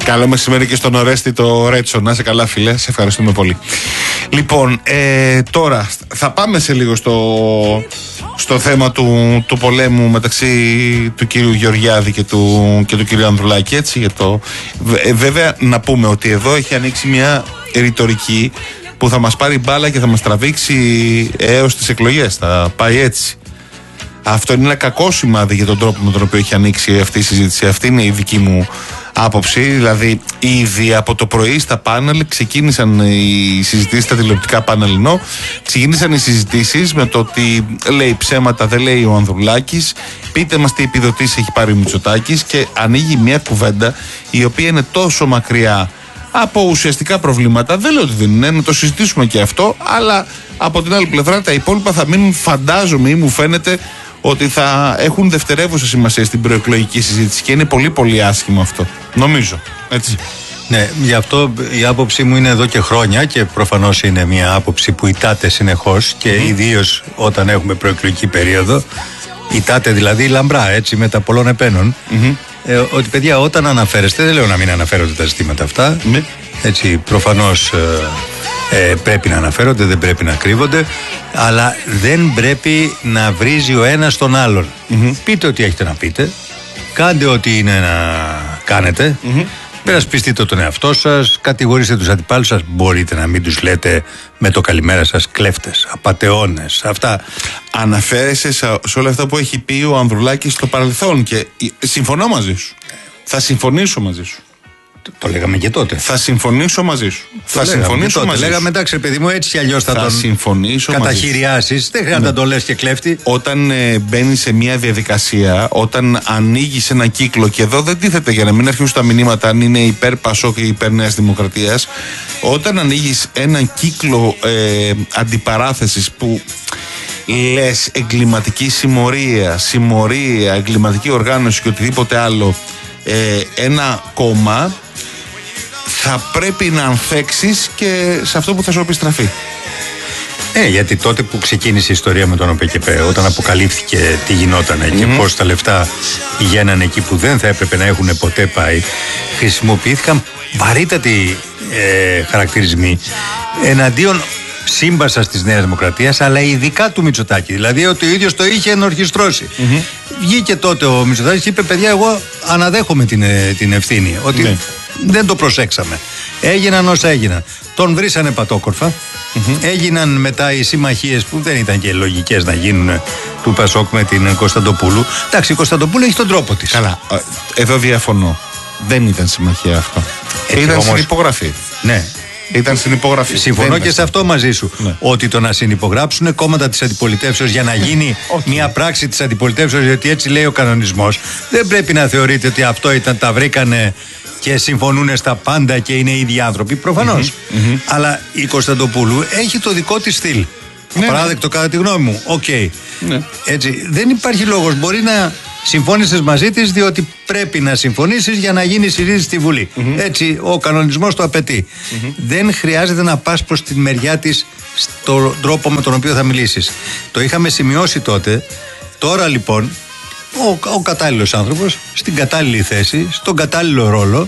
Καλό μεσημέρι και στον Ορέστη το Ρέτσο. Να είσαι καλά, φίλε. Σε ευχαριστούμε πολύ. Λοιπόν, τώρα θα πάμε σε λίγο στο θέμα του πολέμου μεταξύ του κύριου Γεωργιάδη και του κύριου Ανδρουλάκη. Έτσι, βέβαια, να πούμε ότι εδώ έχει ανοίξει μια ρητορική που θα μας πάρει μπάλα και θα μας τραβήξει έως τις εκλογές. Θα πάει έτσι. Αυτό είναι ένα κακό σημάδι για τον τρόπο με τον οποίο έχει ανοίξει αυτή η συζήτηση. Αυτή είναι η δική μου άποψη. Δηλαδή, ήδη από το πρωί στα πάνελ ξεκίνησαν οι συζητήσεις, στα τηλεοπτικά πάνελ ενώ ξεκίνησαν οι συζητήσεις με το ότι λέει ψέματα, δεν λέει ο Ανδρουλάκης. Πείτε μας τι επιδοτήσεις έχει πάρει ο Μητσοτάκης. Και ανοίγει μια κουβέντα η οποία είναι τόσο μακριά από ουσιαστικά προβλήματα. Δεν λέω ότι δεν είναι, να το συζητήσουμε και αυτό. Αλλά από την άλλη πλευρά τα υπόλοιπα θα μείνουν, φαντάζομαι ή μου φαίνεται, ότι θα έχουν δευτερεύουσα σημασία στην προεκλογική συζήτηση και είναι πολύ πολύ άσχημο αυτό. Νομίζω. Έτσι. Ναι, γι' αυτό η άποψή μου είναι εδώ και χρόνια και προφανώς είναι μια άποψη που ητάται συνεχώς και ιδίως όταν έχουμε προεκλογική περίοδο. Ητάται δηλαδή λαμπρά, έτσι, με τα πολλών επένων. Ότι παιδιά, όταν αναφέρεστε, δεν λέω να μην αναφέρονται τα ζητήματα αυτά. Έτσι, προφανώς πρέπει να αναφέρονται, δεν πρέπει να κρύβονται, αλλά δεν πρέπει να βρίζει ο ένας τον άλλον. Πείτε ό,τι έχετε να πείτε, κάντε ό,τι είναι να κάνετε, περασπιστείτε τον εαυτό σας, κατηγορήστε τους αντιπάλους σας, μπορείτε να μην τους λέτε με το καλημέρα σας κλέφτες, απατεώνες, αυτά. Αναφέρεσαι σε όλα αυτά που έχει πει ο Ανδρουλάκης στο παρελθόν και συμφωνώ μαζί σου. Θα συμφωνήσω μαζί σου. Το λέγαμε και τότε. Θα συμφωνήσω μαζί σου. Θα συμφωνήσω μαζί σου. Λέγαμε εντάξει, παιδί μου, έτσι κι αλλιώς θα τον καταχειριάσεις. Δεν χρειάζεται να το λες και κλέφτη. Όταν μπαίνεις σε μια διαδικασία, όταν ανοίγεις ένα κύκλο, και εδώ δεν τίθεται για να μην αρχίσουν τα μηνύματα αν είναι υπέρ Πασόκ ή υπέρ Νέας Δημοκρατίας, όταν ανοίγεις ένα κύκλο αντιπαράθεσης που λες εγκληματική συμμορία, εγκληματική οργάνωση και οτιδήποτε άλλο, ένα κόμμα, θα πρέπει να ανθέξεις και σε αυτό που θα σου επιστραφεί. Γιατί τότε που ξεκίνησε η ιστορία με τον ΟΠΕΚΕΠΕ, όταν αποκαλύφθηκε τι γινότανε και πώς τα λεφτά πηγαίνανε εκεί που δεν θα έπρεπε να έχουν ποτέ πάει, χρησιμοποιήθηκαν βαρύτατοι χαρακτηρισμοί εναντίον σύμπασας της Νέας Δημοκρατίας, αλλά ειδικά του Μητσοτάκη. Δηλαδή ότι ο ίδιος το είχε ενορχιστρώσει. Βγήκε τότε ο Μητσοτάκης και είπε: παιδιά, εγώ αναδέχομαι την ευθύνη. Ότι δεν το προσέξαμε. Έγιναν όσα έγιναν. Τον βρήσανε πατόκορφα. Έγιναν μετά οι συμμαχίες που δεν ήταν και λογικές να γίνουν του Πασόκ με την Κωνσταντοπούλου. Εντάξει, η Κωνσταντοπούλου έχει τον τρόπο της. Καλά. Εδώ διαφωνώ. Δεν ήταν συμμαχία αυτό. Ήταν στην υπογραφή. Ναι. Ήταν στην υπογραφή. Συμφωνώ και σε αυτό μαζί σου. Ότι το να συνυπογράψουν κόμματα της αντιπολιτεύσεως για να γίνει μια πράξη της αντιπολιτεύσεως, γιατί έτσι λέει ο κανονισμός, δεν πρέπει να θεωρείτε ότι αυτό ήταν, τα βρήκανε και συμφωνούν στα πάντα και είναι οι ίδιοι άνθρωποι. Προφανώς. Αλλά η Κωνσταντοπούλου έχει το δικό της στυλ. Απαράδεκτο κατά τη γνώμη μου. Έτσι, δεν υπάρχει λόγος. Μπορεί να συμφώνησες μαζί της διότι πρέπει να συμφωνήσεις για να γίνει συζήτηση στη Βουλή. Έτσι ο κανονισμός το απαιτεί. Δεν χρειάζεται να πας προς τη μεριά της στον τρόπο με τον οποίο θα μιλήσεις. Το είχαμε σημειώσει τότε. Τώρα λοιπόν ο κατάλληλος άνθρωπος στην κατάλληλη θέση, στον κατάλληλο ρόλο,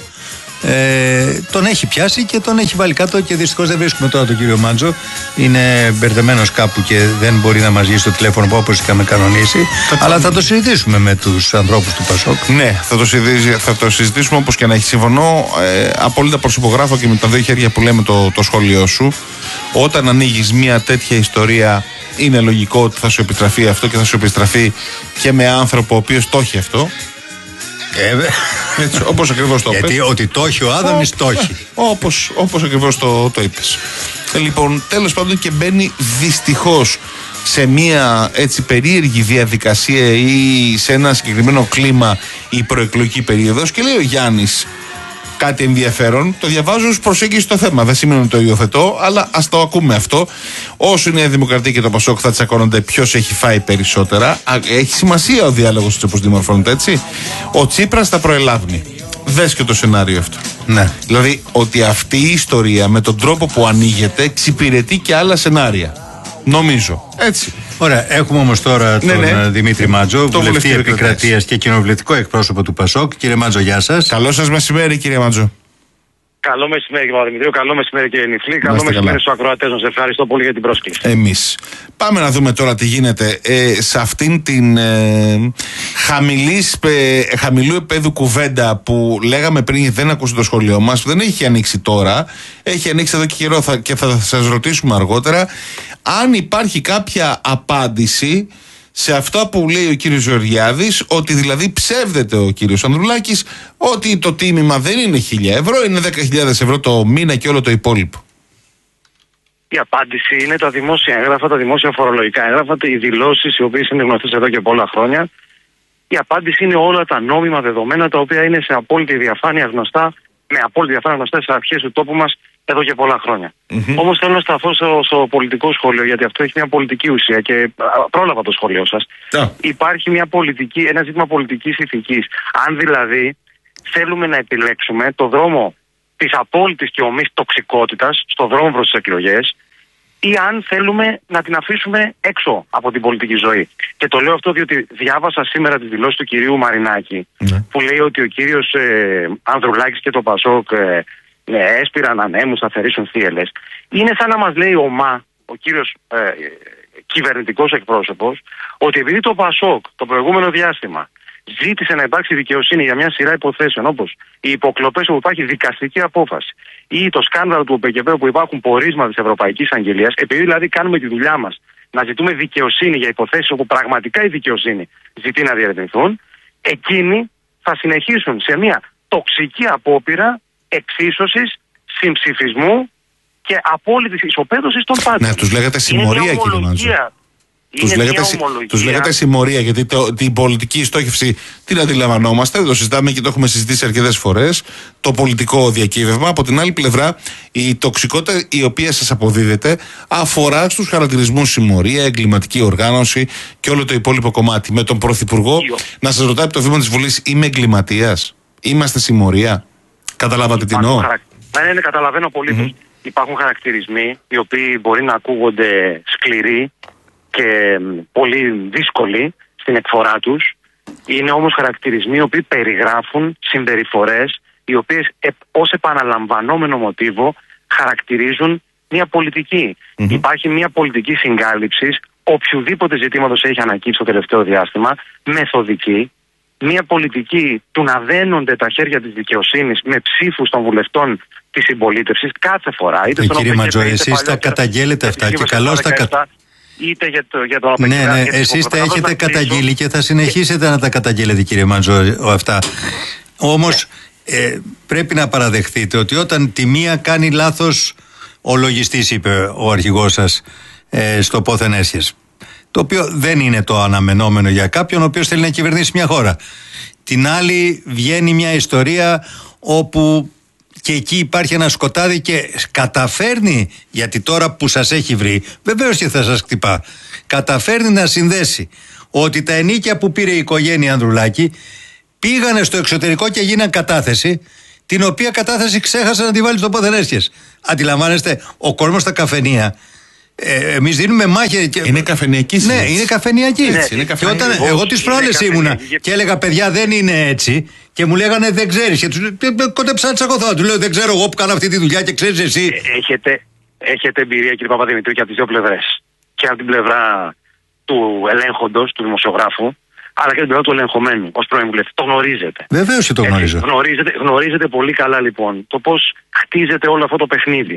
τον έχει πιάσει και τον έχει βάλει κάτω και δυστυχώς δεν βρίσκουμε τώρα τον κύριο Μάντζο. Είναι μπερδεμένος κάπου και δεν μπορεί να μας βγει στο τηλέφωνο όπως είχαμε κανονίσει. Αλλά θα το συζητήσουμε με τους ανθρώπους του Πασόκ. Ναι, θα το συζητήσουμε όπως και να έχει. Συμφωνώ απόλυτα, προσυπογράφω και με τα δύο χέρια που λέμε το σχόλιο σου. Όταν ανοίγεις μια τέτοια ιστορία, είναι λογικό ότι θα σου επιστραφεί αυτό και θα σου επιστραφεί και με άνθρωπο ο οποίος το έχει αυτό. Έτσι, όπως ακριβώς το είπες. Γιατί ότι το έχει ο Άδωνης το έχει. Όπως ακριβώς το είπες. Λοιπόν, τέλος πάντων, και μπαίνει δυστυχώς σε μια έτσι περίεργη διαδικασία ή σε ένα συγκεκριμένο κλίμα η προεκλογική περίοδος και λέει ο Γιάννης κάτι ενδιαφέρον. Το διαβάζω ως προσέγγιση στο θέμα. Δεν σημαίνει ότι το υιοθετώ, αλλά ας το ακούμε αυτό. Όσο η Νέα Δημοκρατία και το Πασόκ θα τσακώνονται ποιος έχει φάει περισσότερα, έχει σημασία ο διάλογος όπως διαμορφώνεται, έτσι. Ο Τσίπρας θα προελάβει. Δες και το σενάριο αυτό. Ναι. Δηλαδή ότι αυτή η ιστορία με τον τρόπο που ανοίγεται εξυπηρετεί και άλλα σενάρια. Νομίζω. Έτσι. Ωραία. Έχουμε όμως τώρα τον Δημήτρη Μάντζο, βουλευτή επικρατείας και κοινοβουλευτικό εκπρόσωπο του Πασόκ. Κύριε Μάντζο, γεια σας. Καλό σας μεσημέρι, κύριε Μάντζο. Καλό μεσημέρι, κύριε Παπαδημητρίου. Καλό μεσημέρι, κύριε Νιφλή. Καλό μεσημέρι στους ακροατές μας. Ευχαριστώ πολύ για την πρόσκληση. Εμείς. Πάμε να δούμε τώρα τι γίνεται σε αυτήν την χαμηλού επίπεδου κουβέντα που λέγαμε πριν, δεν ακούσατε το σχολείο μας, που δεν έχει ανοίξει τώρα. Έχει ανοίξει εδώ και καιρό και θα σας ρωτήσουμε αργότερα αν υπάρχει κάποια απάντηση σε αυτό που λέει ο κύριος Γεωργιάδης, ότι δηλαδή ψεύδεται ο κύριος Ανδρουλάκης ότι το τίμημα δεν είναι 1.000 ευρώ, είναι 10.000 ευρώ το μήνα και όλο το υπόλοιπο. Η απάντηση είναι τα δημόσια έγγραφα, τα δημόσια φορολογικά έγγραφα, οι δηλώσεις οι οποίες είναι γνωστές εδώ και πολλά χρόνια. Η απάντηση είναι όλα τα νόμιμα δεδομένα τα οποία είναι σε απόλυτη διαφάνεια γνωστά, με απόλυτη διαφάνεια γνωστά στις αρχές του τόπου μας εδώ και πολλά χρόνια. Όμως θέλω να σταθώ στο πολιτικό σχόλιο, γιατί αυτό έχει μια πολιτική ουσία και πρόλαβα το σχόλιο σας. Υπάρχει ένα ζήτημα πολιτικής ηθικής. Αν δηλαδή θέλουμε να επιλέξουμε το δρόμο της απόλυτης και ομής τοξικότητας στον δρόμο προς τις εκλογές, ή αν θέλουμε να την αφήσουμε έξω από την πολιτική ζωή. Και το λέω αυτό διότι διάβασα σήμερα τη δηλώση του κυρίου Μαρινάκη, που λέει ότι ο κύριος Ανδρουλάκης και το Πασόκ έσπηραν ανέμους, θα θερήσουν θύελες. Είναι σαν να μας λέει ο κύριος κυβερνητικός εκπρόσωπος, ότι επειδή το Πασόκ το προηγούμενο διάστημα ζήτησε να υπάρξει δικαιοσύνη για μια σειρά υποθέσεων, όπως οι υποκλοπές όπου υπάρχει δικαστική απόφαση ή το σκάνδαλο του ΟΠΕΚΕΠΕ που υπάρχουν πορίσματα της Ευρωπαϊκής Αγγελίας, επειδή δηλαδή κάνουμε τη δουλειά μας να ζητούμε δικαιοσύνη για υποθέσεις όπου πραγματικά η δικαιοσύνη ζητεί να διερευνηθούν, εκείνοι θα συνεχίσουν σε μια τοξική απόπειρα εξίσωσης, συμψηφισμού και απόλυτης ισοπαίδωσης των πάντων. Ναι, τους λέγατε συμμορία, κύριε Μάντζο. Τους λέγατε συμμορία, γιατί την πολιτική στόχευση την αντιλαμβανόμαστε, το συζητάμε και το έχουμε συζητήσει αρκετές φορές. Το πολιτικό διακύβευμα. Από την άλλη πλευρά, η τοξικότητα η οποία σας αποδίδεται αφορά στους χαρακτηρισμούς συμμορία, εγκληματική οργάνωση και όλο το υπόλοιπο κομμάτι. Με τον Πρωθυπουργό να σας ρωτάει από το βήμα της Βουλής, είμαι εγκληματίας, είμαστε συμμορία. Καταλάβατε τι εννοώ? Ναι, καταλαβαίνω πολύ. Υπάρχουν χαρακτηρισμοί οι οποίοι μπορεί να ακούγονται σκληροί και πολύ δύσκολοι στην εκφορά τους. Είναι όμως χαρακτηρισμοί οι οποίοι περιγράφουν συμπεριφορές οι οποίες ως επαναλαμβανόμενο μοτίβο χαρακτηρίζουν μια πολιτική. Υπάρχει μια πολιτική συγκάλυψης οποιοδήποτε ζητήματος έχει ανακύψει το τελευταίο διάστημα, μεθοδική, μια πολιτική του να δένονται τα χέρια της δικαιοσύνης με ψήφους των βουλευτών της συμπολίτευσης κάθε φορά. Κύριε Μαντζο, εσείς τα καταγγέλλετε αυτά και καλώς τα είτε για το ναι, εσείς τα έχετε καταγγείλει και θα συνεχίσετε να τα καταγγέλλετε, κύριε Μαντζο, αυτά. Όμως πρέπει να παραδεχτείτε ότι όταν τη μία κάνει λάθος ο λογιστής, είπε ο αρχηγός σας στο πόθεν έσχες, το οποίο δεν είναι το αναμενόμενο για κάποιον ο οποίος θέλει να κυβερνήσει μια χώρα. Την άλλη βγαίνει μια ιστορία όπου και εκεί υπάρχει ένα σκοτάδι και καταφέρνει, γιατί τώρα που σας έχει βρει, βεβαίως και θα σας χτυπά, καταφέρνει να συνδέσει ότι τα ενίκια που πήρε η οικογένεια Ανδρουλάκη πήγανε στο εξωτερικό και γίναν κατάθεση, την οποία κατάθεση ξέχασε να τη βάλει στο πόθεν έσχες. Αντιλαμβάνεστε, ο κόσμος στα καφενεία, εμείς δίνουμε μάχη. Είναι καφενειακή συζήτηση. Ναι, είναι καφενειακή. Και όταν εγώ τις προάλλες ήμουνα και έλεγα, παιδιά, δεν είναι έτσι, και μου λέγανε δεν ξέρεις, και τους κόντεψα να τσακωθώ. Του λέω, δεν ξέρω εγώ που κάνω αυτή τη δουλειά και ξέρεις εσύ. Έχετε εμπειρία, κύριε Παπαδημητρίου, και από τις δύο πλευρές. Και από την πλευρά του ελέγχοντος, του δημοσιογράφου, αλλά και την πλευρά του ελεγχομένου ως πρώην βουλευτή. Το γνωρίζετε. Βεβαίως και το γνωρίζω. Γνωρίζετε πολύ καλά λοιπόν το πώς χτίζεται όλο αυτό το παιχνίδι.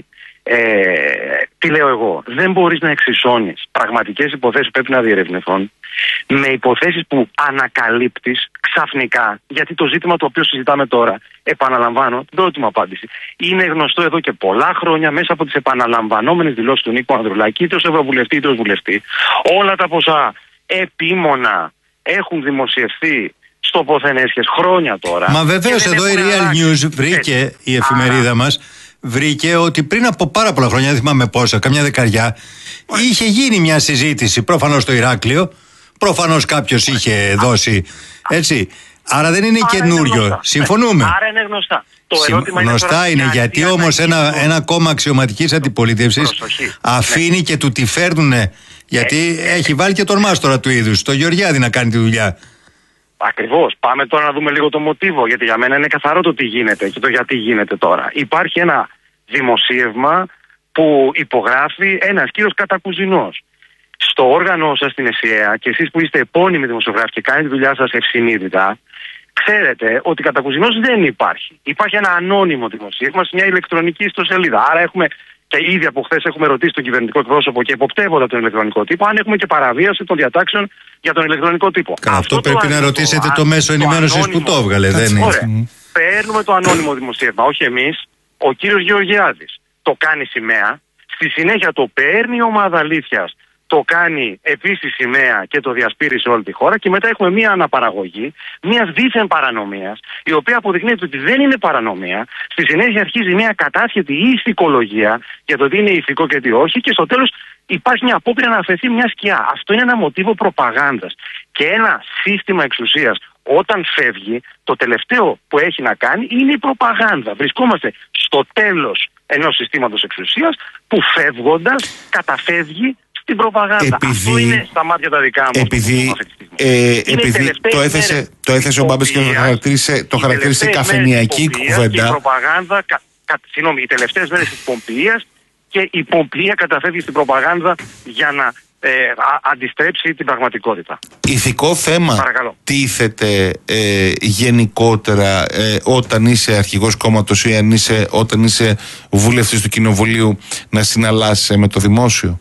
Τι λέω εγώ? Δεν μπορείς να εξισώνεις πραγματικές υποθέσεις που πρέπει να διερευνηθούν με υποθέσεις που ανακαλύπτεις ξαφνικά. Γιατί το ζήτημα το οποίο συζητάμε τώρα, επαναλαμβάνω την πρώτη μου απάντηση, είναι γνωστό εδώ και πολλά χρόνια μέσα από τις επαναλαμβανόμενες δηλώσεις του Νίκου Ανδρουλάκη, είτε ως ευρωβουλευτή είτε ως βουλευτή. Όλα τα ποσά επίμονα έχουν δημοσιευθεί στο πόθεν έσχες χρόνια τώρα. Μα βεβαίως εδώ η Real News βρήκε, η εφημερίδα μας, βρήκε ότι πριν από πάρα πολλά χρόνια, δεν θυμάμαι πόσα, καμιά δεκαριά, είχε γίνει μια συζήτηση, προφανώς στο Ηράκλειο, προφανώς κάποιος είχε δώσει, έτσι. Άρα δεν είναι καινούριο. Συμφωνούμε. Άρα είναι γνωστά. Γνωστά είναι γιατί όμως ένα κόμμα αξιωματικής αντιπολίτευσης αφήνει και του τη φέρνουνε. Γιατί έχει βάλει και τον μάστορα του είδους, τον Γεωργιάδη, να κάνει τη δουλειά. Ακριβώς. Πάμε τώρα να δούμε λίγο το μοτίβο, γιατί για μένα είναι καθαρό το τι γίνεται και το γιατί γίνεται τώρα. Υπάρχει ένα δημοσίευμα που υπογράφει ένας κύριος Κατακουζινός. Στο όργανο σας στην ΕΣΥΑ, και εσείς που είστε επώνυμοι δημοσιογράφοι και κάνετε τη δουλειά σας ευσυνείδητα, ξέρετε ότι Κατακουζινός δεν υπάρχει. Υπάρχει ένα ανώνυμο δημοσίευμα σε μια ηλεκτρονική ιστοσελίδα. Άρα έχουμε, και ήδη από χθες έχουμε ρωτήσει τον κυβερνητικό εκπρόσωπο και υποπτεύοντα τον ηλεκτρονικό τύπο, αν έχουμε και παραβίαση των διατάξεων για τον ηλεκτρονικό τύπο. Αυτό πρέπει να ρωτήσετε το μέσο ενημέρωσης που το έβγαλε. Δεν είναι. Ωραία. Παίρνουμε το ανώνυμο δημοσίευμα, όχι εμείς, ο κύριος Γεωργιάδης. Το κάνει σημαία. Στη συνέχεια το παίρνει η ομάδα αλήθειας, το κάνει επίσης σημαία και το διασπείρει σε όλη τη χώρα, και μετά έχουμε μια αναπαραγωγή μιας δίθεν παρανομίας, η οποία αποδεικνύεται ότι δεν είναι παρανομία. Στη συνέχεια αρχίζει μια κατάσχετη ηθικολογία για το τι είναι ηθικό και τι όχι, και στο τέλος υπάρχει μια απόπειρα να αφαιθεί μια σκιά. Αυτό είναι ένα μοτίβο προπαγάνδας. Και ένα σύστημα εξουσίας, όταν φεύγει, το τελευταίο που έχει να κάνει είναι η προπαγάνδα. Βρισκόμαστε στο τέλος ενός συστήματος εξουσίας που φεύγοντας καταφεύγει στην προπαγάνδα. Αυτό είναι στα μάτια τα δικά μου. Επειδή το έθεσε ο Μπάμπης και το χαρακτήρισε καφενειακή κουβέντα. Η προπαγάνδα, οι τελευταίες μέρες της Πομπιείας, και η Πομπιεία καταφεύγει στην προπαγάνδα για να αντιστρέψει την πραγματικότητα. Ηθικό θέμα. Παρακαλώ. Τίθεται γενικότερα όταν είσαι αρχηγός κόμματος ή όταν είσαι βουλευτής του Κοινοβουλίου να συναλλάσσεσαι με το δημόσιο?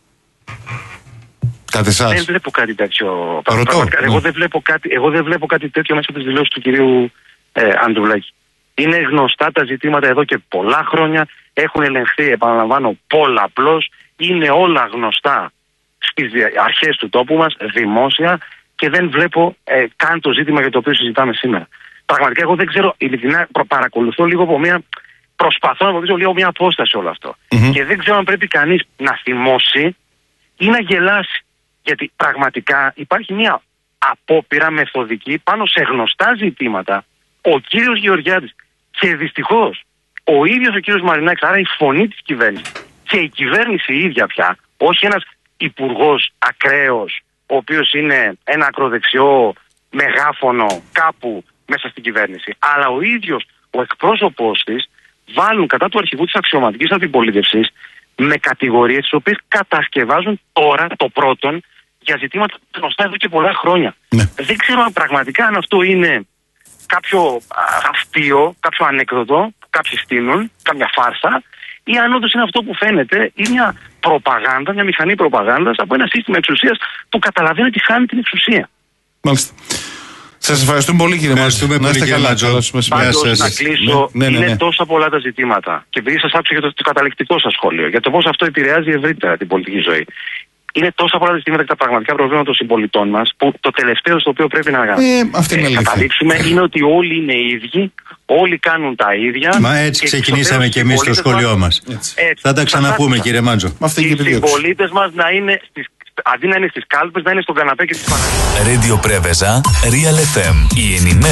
Κάτι εσάς? Δεν βλέπω κάτι τέτοιο. Εγώ δεν βλέπω κάτι τέτοιο μέσα από τις δηλώσεις του κυρίου Ανδρουλάκη. Είναι γνωστά τα ζητήματα εδώ και πολλά χρόνια. Έχουν ελεγχθεί, επαναλαμβάνω, πολλαπλώς. Είναι όλα γνωστά στις αρχές του τόπου μας, δημόσια, και δεν βλέπω καν το ζήτημα για το οποίο συζητάμε σήμερα. Πραγματικά εγώ δεν ξέρω, ειλικρινά παρακολουθώ λίγο από προσπαθώ να βοηθήσω λίγο μια απόσταση όλο αυτό. Και δεν ξέρω αν πρέπει κανείς να θυμώσει ή να γελάσει. Γιατί πραγματικά υπάρχει μια απόπειρα μεθοδική πάνω σε γνωστά ζητήματα. Ο κύριος Γεωργιάδης και δυστυχώς ο ίδιος ο κύριος Μαρινάκης, άρα η φωνή της κυβέρνησης και η κυβέρνηση η ίδια πια, όχι ένας υπουργός ακραίος, ο οποίος είναι ένα ακροδεξιό μεγάφωνο κάπου μέσα στην κυβέρνηση, αλλά ο ίδιος ο εκπρόσωπός της, βάλουν κατά του αρχηγού της αξιωματικής αντιπολίτευσης με κατηγορίες τις οποίες κατασκευάζουν τώρα το πρώτον για ζητήματα γνωστά εδώ και πολλά χρόνια. Ναι. Δεν ξέρω αν πραγματικά αν αυτό είναι κάποιο αστείο, κάποιο ανέκδοτο που κάποιοι στείλουν, κάποια φάρσα, ή αν όντως είναι αυτό που φαίνεται, ή μια προπαγάνδα, μια μηχανή προπαγάνδας από ένα σύστημα εξουσίας που καταλαβαίνει ότι χάνει την εξουσία. Μάλιστα. Σας ευχαριστούμε πολύ, κύριε Μάτζο. Να είστε καλά. Πάντως, να κλείσω, είναι τόσα πολλά τα ζητήματα. Και επειδή σας άκουσα για το καταληκτικό σας σχόλιο, για το πώς αυτό επηρεάζει ευρύτερα την πολιτική ζωή. Είναι τόσα πολλά τα ζητήματα και τα πραγματικά προβλήματα των συμπολιτών μας, που το τελευταίο στο οποίο πρέπει να καταλήξουμε είναι ότι όλοι είναι ίδιοι, όλοι κάνουν τα ίδια. Μα έτσι ξεκινήσαμε και εμείς το σχολείο μας. Θα τα ξαναπούμε, κύριε Μάτζο. Οι συμπολίτες μας να είναι αντί να είναι στις κάλπες, να είναι στον καναπέ και στις παραλίες. Radio Preveza, Real FM.